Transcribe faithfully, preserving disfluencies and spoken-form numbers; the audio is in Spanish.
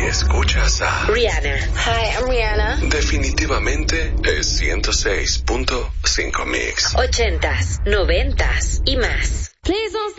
escuchas a Rihanna. Hi, I'm Rihanna. Definitivamente es ciento seis punto cinco Mix. Ochentas, noventas y más. Please don't